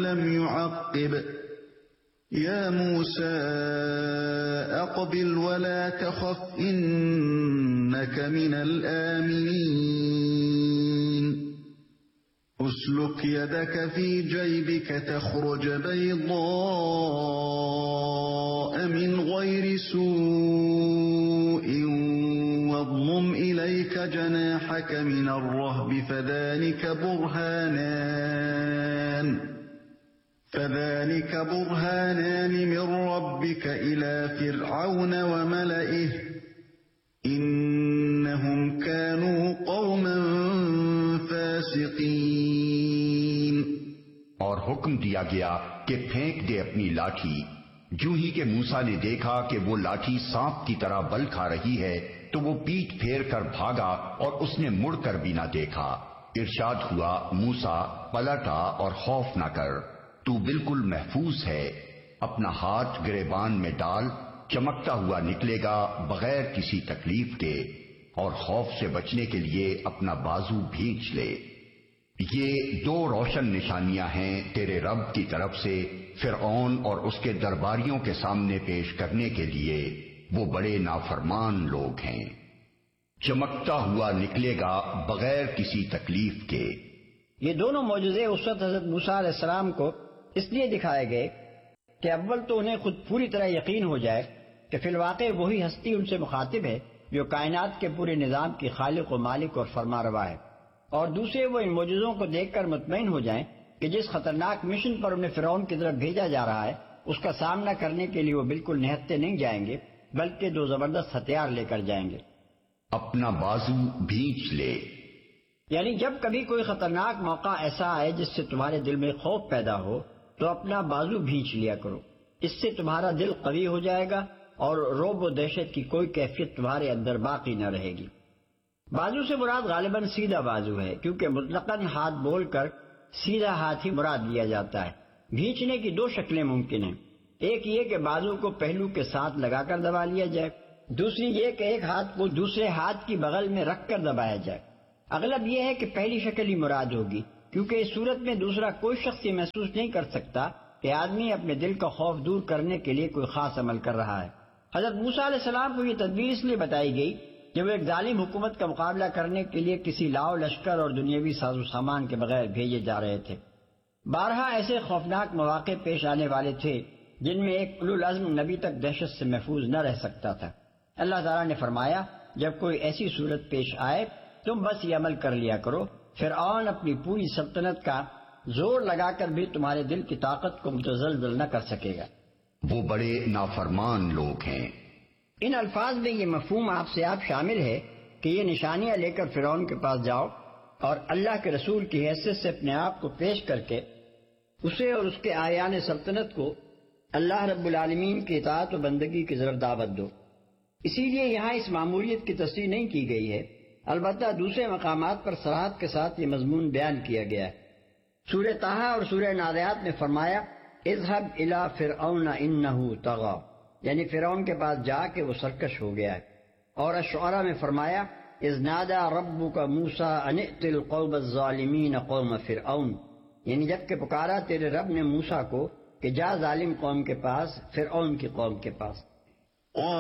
ولم يعقب يا موسى أقبل ولا تخف إنك من الآمنين اسلك يدك في جيبك تخرج بيضاء من غير سوء واضمم إليك جناحك من الرهب فذلك برهانان من ربك إلى فرعون وملئه إنهم كانوا قوما فاسقين۔ اور حکم دیا گیا کہ پھینک دے اپنی لاٹھی۔ جو ہی کہ موسیٰ نے دیکھا کہ وہ لاٹھی سانپ کی طرح بل کھا رہی ہے تو وہ پیٹ پھیر کر بھاگا اور اس نے مڑ کر بھی نہ دیکھا۔ ارشاد ہوا، موسیٰ پلٹا اور خوف نہ کر، تو بالکل محفوظ ہے، اپنا ہاتھ گریبان میں ڈال، چمکتا ہوا نکلے گا بغیر کسی تکلیف کے، اور خوف سے بچنے کے لیے اپنا بازو بھینچ لے۔ یہ دو روشن نشانیاں ہیں تیرے رب کی طرف سے فرعون اور اس کے درباریوں کے سامنے پیش کرنے کے لیے، وہ بڑے نافرمان لوگ ہیں۔ چمکتا ہوا نکلے گا بغیر کسی تکلیف کے۔ یہ دونوں معجزے اس وقت حضرت موسیٰ علیہ السلام کو اس لیے دکھائے گئے کہ اول تو انہیں خود پوری طرح یقین ہو جائے کہ فی الواقع وہی ہستی ان سے مخاطب ہے جو کائنات کے پورے نظام کی خالق و مالک اور فرما روا ہے، اور دوسرے وہ ان معجزوں کو دیکھ کر مطمئن ہو جائیں کہ جس خطرناک مشن پر انہیں فرعون کی طرف بھیجا جا رہا ہے اس کا سامنا کرنے کے لیے وہ بالکل نہتے نہیں جائیں گے، بلکہ دو زبردست ہتھیار لے کر جائیں گے۔ اپنا بازو بھینچ لے، یعنی جب کبھی کوئی خطرناک موقع ایسا آئے جس سے تمہارے دل میں خوف پیدا ہو تو اپنا بازو بھینچ لیا کرو، اس سے تمہارا دل قوی ہو جائے گا اور رعب و دہشت کی کوئی کیفیت تمہارے اندر باقی نہ رہے گی۔ بازو سے مراد غالباً سیدھا بازو ہے، کیونکہ مطلقاً ہاتھ بول کر سیدھا ہاتھ ہی مراد لیا جاتا ہے۔ بھینچنے کی دو شکلیں ممکن ہیں، ایک یہ کہ بازو کو پہلو کے ساتھ لگا کر دبا لیا جائے، دوسری یہ کہ ایک ہاتھ کو دوسرے ہاتھ کی بغل میں رکھ کر دبایا جائے۔ اغلب یہ ہے کہ پہلی شکل ہی مراد ہوگی، کیونکہ اس صورت میں دوسرا کوئی شخص یہ محسوس نہیں کر سکتا کہ آدمی اپنے دل کا خوف دور کرنے کے لیے کوئی خاص عمل کر رہا ہے۔ حضرت موسیٰ علیہ السلام کو یہ تدبیر اس لیے بتائی گئی کہ وہ ایک ظالم حکومت کا مقابلہ کرنے کے لیے کسی لاؤ لشکر اور دنیاوی ساز و سامان کے بغیر بھیجے جا رہے تھے۔ بارہا ایسے خوفناک مواقع پیش آنے والے تھے جن میں ایک اولو العزم نبی تک دہشت سے محفوظ نہ رہ سکتا تھا۔ اللہ تعالیٰ نے فرمایا، جب کوئی ایسی صورت پیش آئے تم بس یہ عمل کر لیا کرو، فرعون اپنی پوری سلطنت کا زور لگا کر بھی تمہارے دل کی طاقت کو متزلزل نہ کر سکے گا۔ وہ بڑے نافرمان لوگ ہیں۔ ان الفاظ میں یہ مفہوم آپ سے آپ شامل ہے کہ یہ نشانیاں لے کر فرعون کے پاس جاؤ اور اللہ کے رسول کی حیثیت سے اپنے آپ کو پیش کر کے اسے اور اس کے آیان سلطنت کو اللہ رب العالمین کی اطاعت و بندگی کی طرف دعوت دو۔ اسی لیے یہاں اس معمولیت کی تصریح نہیں کی گئی ہے، البتہ دوسرے مقامات پر صراحت کے ساتھ یہ مضمون بیان کیا گیا ہے۔ سورہ طٰہٰ اور سورہ نازعات میں فرمایا، اذهب الى فرعون انه طغى، یعنی فرعون کے پاس جا کے وہ سرکش ہو گیا ہے، اور الشعراء میں فرمایا، اذ نادى ربك موسى ان ائت القوم الظالمين قوم فرعون، یعنی جب کہ پکارا تیرے رب نے موسیٰ کو کہ جا ظالم قوم کے پاس، فرعون کی قوم کے پاس۔